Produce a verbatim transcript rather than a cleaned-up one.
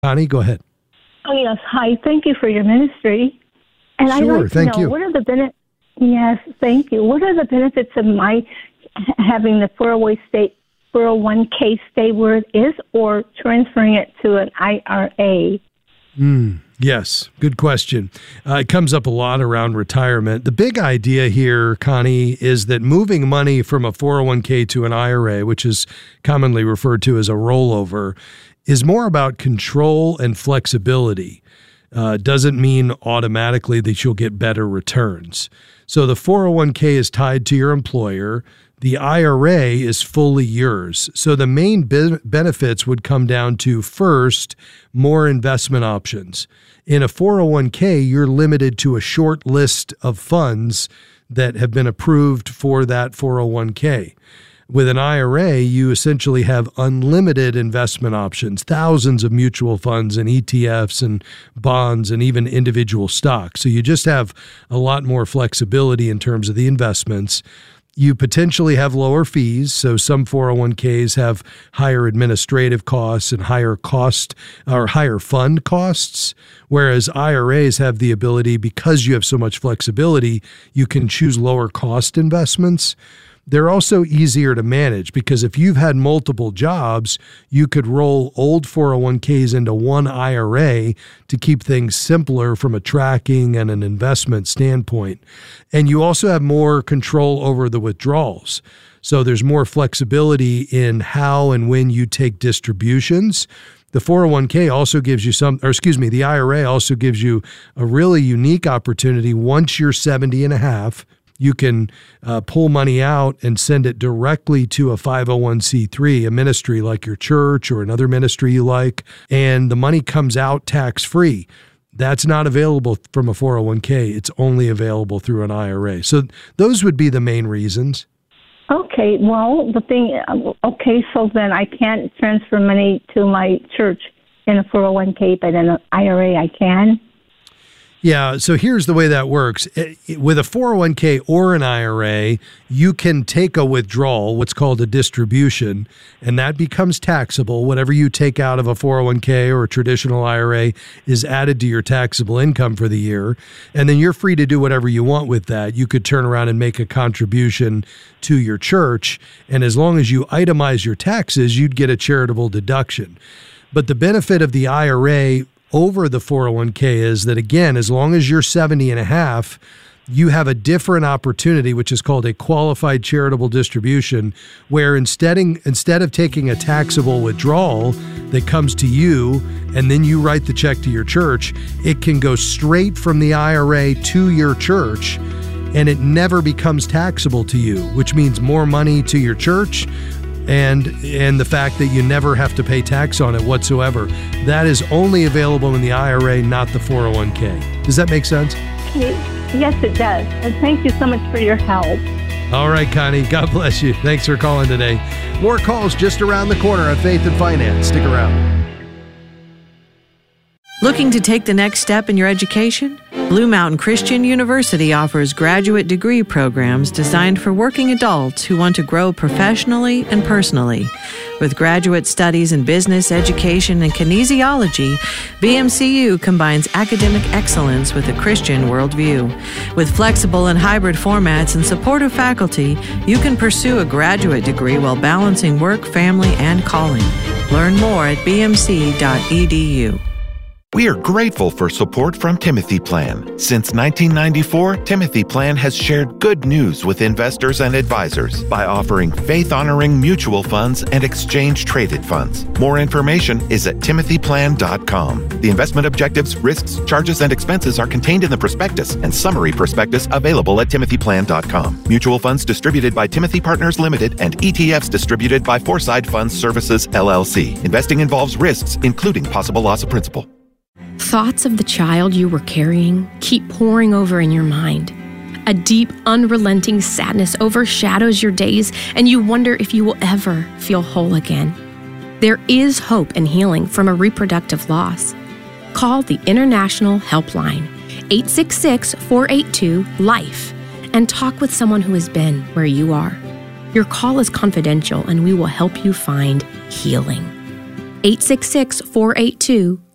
Connie, go ahead. Oh, yes. Hi. Thank you for your ministry. And Sure, I'd like to thank know, you. what are the benefits? Yes, thank you. What are the benefits of my having the four oh one k stay where it is or transferring it to an I R A? Mm, yes, good question. Uh, it comes up a lot around retirement. The big idea here, Connie, is that moving money from a four oh one k to an I R A, which is commonly referred to as a rollover, is more about control and flexibility. Uh, doesn't mean automatically that you'll get better returns. So the four oh one k is tied to your employer. The I R A is fully yours. So the main be- benefits would come down to, first, more investment options. In a four oh one k, you're limited to a short list of funds that have been approved for that four oh one k. With an I R A, you essentially have unlimited investment options, thousands of mutual funds and E T Fs and bonds and even individual stocks. So you just have a lot more flexibility in terms of the investments. You potentially have lower fees. So some four oh one k's have higher administrative costs and higher cost or higher fund costs, whereas I R As have the ability, because you have so much flexibility, you can choose lower cost investments. They're also easier to manage because if you've had multiple jobs, you could roll old four oh one k's into one I R A to keep things simpler from a tracking and an investment standpoint. And you also have more control over the withdrawals. So there's more flexibility in how and when you take distributions. The four oh one k also gives you some, or excuse me, the I R A also gives you a really unique opportunity. Once you're seventy and a half, you can uh, pull money out and send it directly to a five oh one c three, a ministry like your church or another ministry you like, and the money comes out tax-free. That's not available from a four oh one k. It's only available through an I R A. So those would be the main reasons. Okay, well, the thing, okay, so then I can't transfer money to my church in a four oh one k, but in an I R A I can? Yeah, so here's the way that works. With a four oh one k or an I R A, you can take a withdrawal, what's called a distribution, and that becomes taxable. Whatever you take out of a four oh one k or a traditional I R A is added to your taxable income for the year, and then you're free to do whatever you want with that. You could turn around and make a contribution to your church, and as long as you itemize your taxes, you'd get a charitable deduction. But the benefit of the I R A over the four oh one k is that, again, as long as you're seventy and a half, you have a different opportunity, which is called a qualified charitable distribution, where instead, instead of taking a taxable withdrawal that comes to you and then you write the check to your church, it can go straight from the I R A to your church, and it never becomes taxable to you, which means more money to your church, and and the fact that you never have to pay tax on it whatsoever. That is only available in the I R A, not the four oh one k. Does that make sense? Yes, it does. And thank you so much for your help. All right, Connie. God bless you. Thanks for calling today. More calls just around the corner on Faith and Finance. Stick around. Looking to take the next step in your education? Blue Mountain Christian University offers graduate degree programs designed for working adults who want to grow professionally and personally. With graduate studies in business, education, and kinesiology, B M C U combines academic excellence with a Christian worldview. With flexible and hybrid formats and supportive faculty, you can pursue a graduate degree while balancing work, family, and calling. Learn more at b m c dot e d u. We are grateful for support from Timothy Plan. Since nineteen ninety-four, Timothy Plan has shared good news with investors and advisors by offering faith-honoring mutual funds and exchange-traded funds. More information is at timothy plan dot com. The investment objectives, risks, charges, and expenses are contained in the prospectus and summary prospectus available at timothy plan dot com. Mutual funds distributed by Timothy Partners Limited and E T Fs distributed by Foreside Funds Services, L L C. Investing involves risks, including possible loss of principal. Thoughts of the child you were carrying keep pouring over in your mind. A deep, unrelenting sadness overshadows your days, and you wonder if you will ever feel whole again. There is hope and healing from a reproductive loss. Call the International Helpline, eight six six, four eight two, LIFE, and talk with someone who has been where you are. Your call is confidential, and we will help you find healing. eight six six, four eight two,